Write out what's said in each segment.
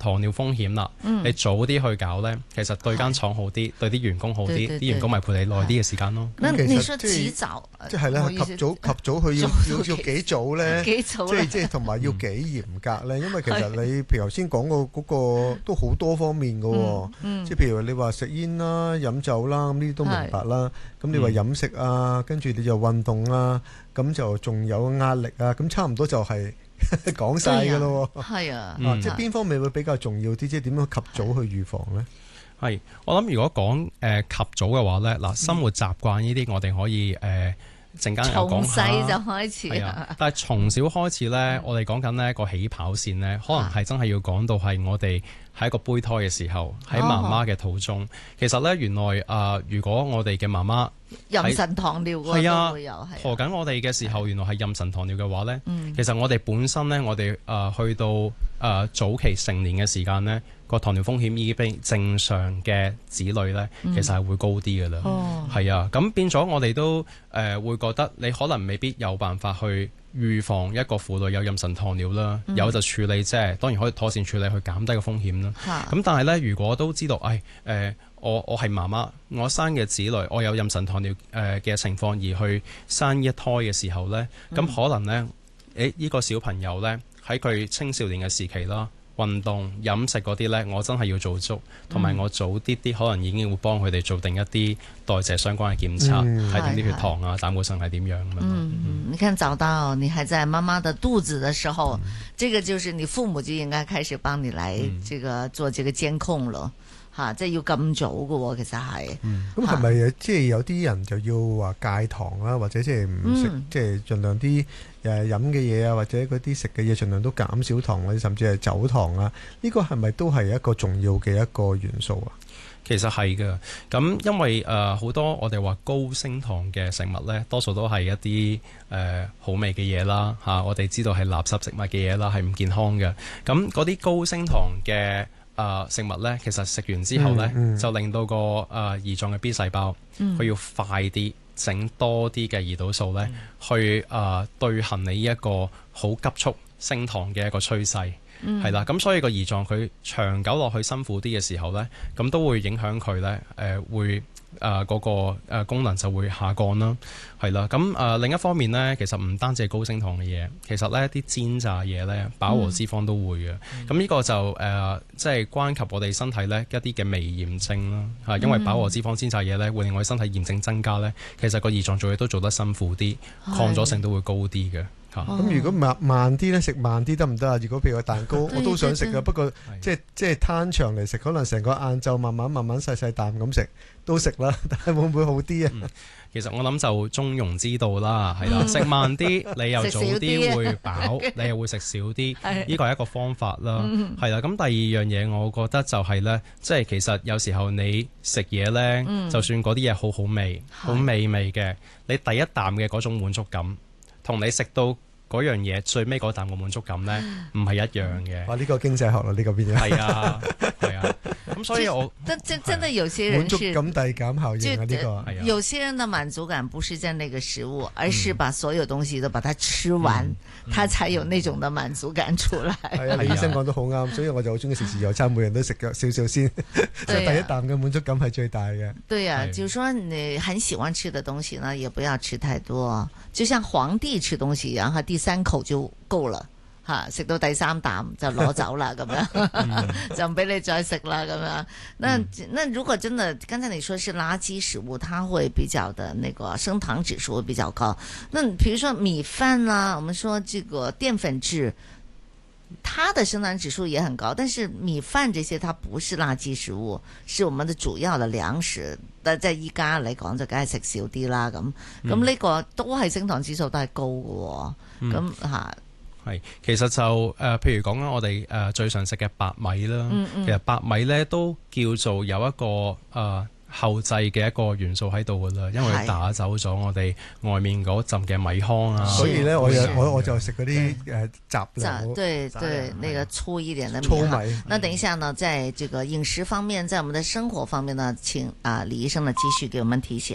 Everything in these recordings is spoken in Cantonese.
糖尿風險啦，你早啲去搞咧，其實對間廠好啲，對啲員工好啲，啲員工咪陪你耐啲嘅時間咯。 那你說及早， 即係咧及早去要幾早咧？ 幾早即係同埋要幾嚴格咧？因為其實你譬如頭先講過嗰個都好多方面㗎喎，即係譬如你話食煙啦、飲酒啦，咁呢啲都明白啦。咁你話飲食啊，跟住你就運動啊，咁就仲有壓力啊，咁差唔多就係講晒㗎咯。 係啊， 即係邊方面會比較重要啲？即係點樣及早去預防咧？ 係，我諗如果講及早嘅話咧，嗱，生活習慣呢啲我哋可以陣間有講下。 從細就開始。 係啊，但係從小開始咧，我哋講緊呢個起跑線咧，可能係真係要講到係我哋喺一個胚胎嘅時候，喺媽媽嘅肚中。其實咧，原來如果我哋嘅媽媽妊娠糖尿嗰個都會有， 陀緊我哋嘅時候，原來係妊娠糖尿嘅話咧，其實我哋本身咧，我哋去到早期成年嘅時間咧，個糖尿風險已經比正常嘅子女咧，其實係會高啲嘅啦。係啊，咁變咗我哋都會覺得你可能未必有辦法去預防一個婦女有妊娠糖尿啦，有就處理啫，當然可以妥善處理去減低個風險啦。咁但係咧，如果都知道，我係媽媽，我生嘅子女我有妊娠糖尿嘅情況，而去生一胎嘅時候咧，咁可能咧，呢個小朋友咧喺佢青少年嘅時期啦，運動飲食嗰啲呢，我真係要做足，同埋我早啲可能已經會幫佢哋做定一啲代謝相關嘅檢測，睇定啲血糖啊、膽固醇係點樣咁樣。 你看早到你還在媽媽的肚子的時候，這個就是你父母就應該開始幫你來這個做這個監控咯。嚇，即係要咁早嘅喎，其實係。 咁係咪即係有啲人就要話戒糖啦，或者即係唔食，即係盡量啲飲嘅嘢啊，或者嗰啲食嘅嘢盡量都減少糖，或者甚至係走糖啊？呢個係咪都係一個重要嘅一個元素啊？ 其實係嘅，咁因為好多我哋話高升糖嘅食物呢，多數都係一啲好味嘅嘢啦，嚇，我哋知道係垃圾食物嘅嘢啦，係唔健康嘅。咁嗰啲高升糖嘅食物呢，其實食完之後呢，就令到個胰臟嘅 B 細胞，佢要快啲整多啲嘅胰島素呢，去對衡你一個好急速升糖嘅一個趨勢。係啦，咁所以個胰臟佢長久落去辛苦啲嘅時候呢，咁都會影響佢呢，會嗰個功能就會下降啦。係啦，咁另一方面呢，其實唔單止係高升糖嘅嘢，其實呢啲煎炸嘢呢，飽和脂肪都會嘅。咁呢個就即係關及我哋身體呢一啲嘅微炎症啦。因為飽和脂肪煎炸嘢呢，會令我哋身體炎症增加呢，其實個胰臟做嘢都做得辛苦啲，抗阻性都會高啲嘅。 咁如果慢啲咧，食慢啲得唔得啊？如果譬如個蛋糕，我都想食啊，不過即係攤長嚟食，可能成個晏晝慢慢細啖咁食都食啦，但係會唔會好啲啊？ 其實我諗就中庸之道啦，係啦，食慢啲，你又早啲會飽，你又會食少啲，呢個係一個方法啦，係啦。咁第二樣嘢，我覺得就係呢，即係其實有時候你食嘢呢，就算嗰啲嘢好好味、好美味嘅，你第一啖嘅嗰種滿足感，同你食到嗰樣嘢最尾嗰啖嘅滿足感呢，唔係一樣嘅。 哇！呢個經濟學啦，呢個邊嘢？ 係啊，係啊。咁所以我真的有些人滿足感遞減效應啊，呢個有些人的滿足感不是在那個食物，而是把所有東西都把它吃完，他才有那種的滿足感出來。 係啊，醫生講得好啱，所以我就好中意食自由餐，每人都食少少先，就第一啖嘅滿足感係最大嘅。 對啊，就是說你很喜歡吃的東西呢，也不要吃太多，就像皇帝吃東西，然後第三口就夠了。食到第三啖就攞走啦，咁樣就唔俾你再食啦，咁樣。那如果真的，剛才你說是垃圾食物，它會比較的那個升糖指數會比較高。那譬如說米飯啦，我們說這個澱粉質，它的升糖指數也很高，但是米飯這些它不是垃圾食物，是我們的主要的糧食。但即係依家嚟講就梗係食少啲啦，咁呢個都係升糖指數都係高嘅，咁嚇。 係，其實就譬如講緊我哋最常食嘅白米啦，其實白米咧都叫做有一個後製嘅一個元素喺度噶啦，因為佢打走咗我哋外面嗰陣嘅米糠啊。 所以咧，我就食嗰啲雜糧。 對，那個粗一點的米。 粗米。 那等一下呢，在這個飲食方面，在我們的生活方面呢，請李醫生呢繼續給我們提醒。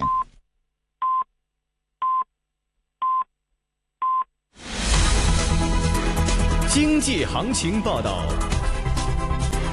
經濟行情報道。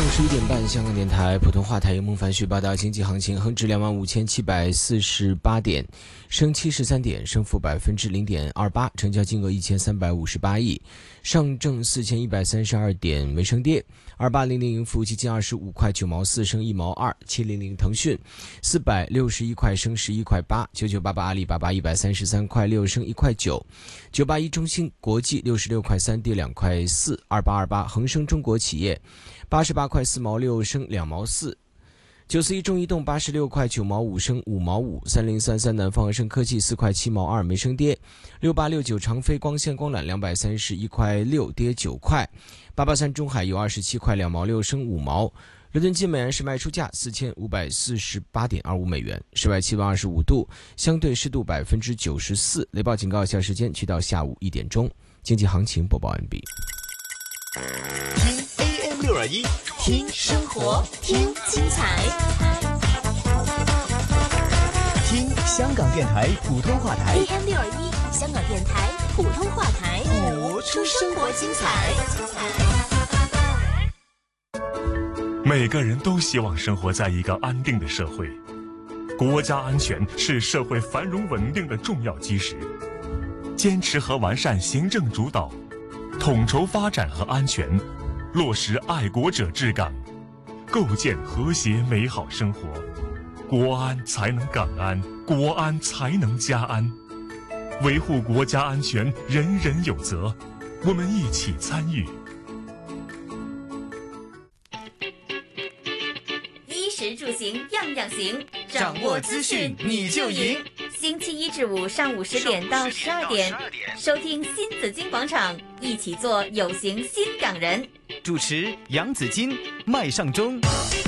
11点半，香港电台普通话台由孟凡旭报道经济行情，恒指25,748点，升73点，升幅0.28%，成交金额1358亿。上证4132点，没升跌。2800盈富基金25块9毛4，升1毛2。700腾讯461块，升11块8。9988阿里巴巴133块6，升1块9。981中芯国际66块3，跌2块4。2828恒生中国企业88块4毛6，升2毛4。941中移动86块9毛5，升5毛5。3033南方恒生科技4块7毛2，没升跌。6869长飞光纤光缆231块6，跌9块。883中海油27块2毛6，升5毛。伦敦金每安士卖出价4548.25美元，室外气温25度，相对湿度94%。雷暴警告有效时间去到下午1点钟。经济行情播报完毕。 听 AM621，听生活，听精彩，听香港电台普通话台 AM621，香港电台普通话台， 播出生活精彩。 每个人都希望生活在一个安定的社会，国家安全是社会繁荣稳定的重要基石。坚持和完善行政主导，统筹发展和安全，落实爱国者治港，构建和谐美好生活。国安才能港安，国安才能家安。维护国家安全，人人有责，我们一起参与。 衣食住行样样行， 掌握资讯你就赢。 星期1至5上午10点到12点，收听新紫金广场，一起做有型新港人。 主持杨紫金、麦尚中。